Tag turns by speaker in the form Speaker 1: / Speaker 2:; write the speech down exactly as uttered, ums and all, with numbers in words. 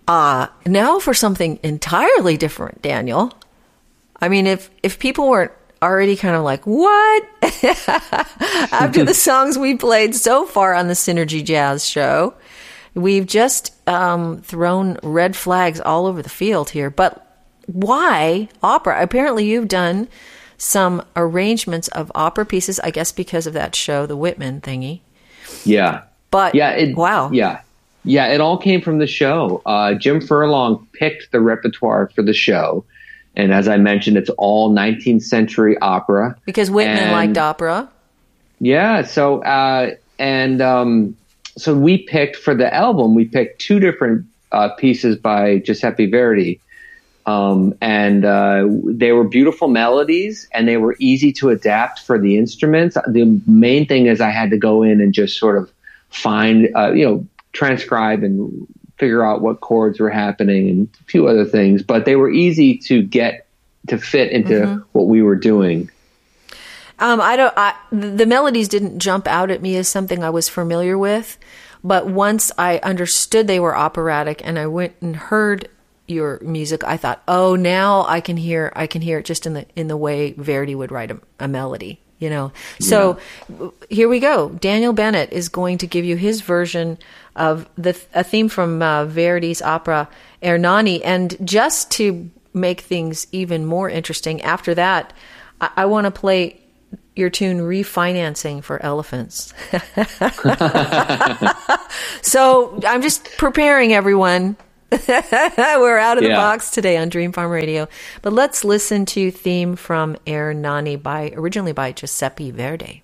Speaker 1: Uh, now for something entirely different, Daniel. I mean, if, if people weren't already kind of like, what? After the songs we played so far on the Synergy Jazz Show, we've just um, thrown red flags all over the field here. But why opera? Apparently you've done some arrangements of opera pieces, I guess because of that show, the Whitman thingy.
Speaker 2: Yeah.
Speaker 1: But,
Speaker 2: yeah, it,
Speaker 1: wow.
Speaker 2: Yeah. Yeah, it all came from the show. Uh, Jim Furlong picked the repertoire for the show. And as I mentioned, it's all nineteenth century opera.
Speaker 1: Because Whitman
Speaker 2: and,
Speaker 1: liked opera.
Speaker 2: Yeah. So, uh, and um, so we picked for the album, we picked two different uh, pieces by Giuseppe Verdi. Um, and uh, they were beautiful melodies and they were easy to adapt for the instruments. The main thing is I had to go in and just sort of find, uh, you know, transcribe and figure out what chords were happening and a few other things, but they were easy to get to fit into mm-hmm. what we were doing.
Speaker 1: Um, I don't, I, the melodies didn't jump out at me as something I was familiar with, but once I understood they were operatic and I went and heard your music, I thought, oh, now I can hear, I can hear it just in the, in the way Verdi would write a, a melody. You know, so yeah. Here we go. Daniel Bennett is going to give you his version of the a theme from uh, Verdi's opera Ernani. And just to make things even more interesting, after that, I, I want to play your tune Refinancing for Elephants. So I'm just preparing everyone. We're out of the yeah. box today on Dream Farm Radio. But let's listen to theme from Ernani by originally by Giuseppe Verdi.